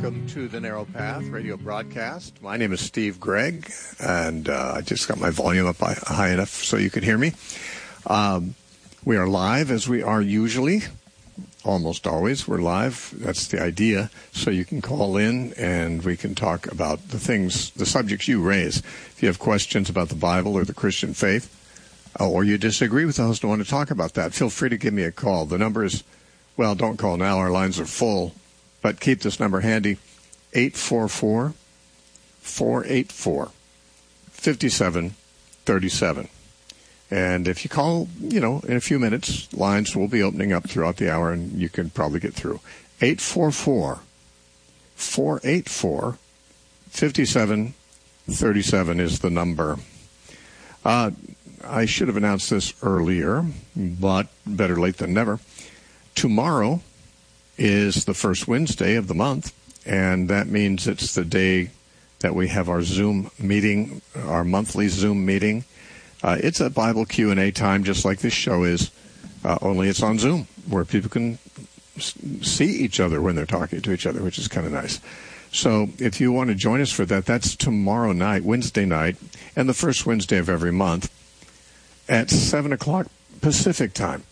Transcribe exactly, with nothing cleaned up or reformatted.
welcome to the Narrow Path radio broadcast. My name is Steve Gregg, and uh, I just got my volume up high enough so you could hear me. Um, we are live, as we are usually, almost always. We're live. That's the idea. So you can call in, and we can talk about the things, the subjects you raise. If you have questions about the Bible or the Christian faith, or you disagree with us and want to talk about that, feel free to give me a call. The number is, well, don't call now. Our lines are full. But keep this number handy, eight four four, four eight four, five seven three seven. And if you call, you know, in a few minutes, lines will be opening up throughout the hour, and you can probably get through. eight four four, four eight four, five seven three seven is the number. Uh, I should have announced this earlier, but better late than never. Tomorrow is the first Wednesday of the month, and that means it's the day that we have our Zoom meeting, our monthly Zoom meeting. Uh, it's a Bible Q and A time, just like this show is, uh, only it's on Zoom, where people can s- see each other when they're talking to each other, which is kind of nice. So if you want to join us for that, that's tomorrow night, Wednesday night, and the first Wednesday of every month at seven o'clock Pacific time.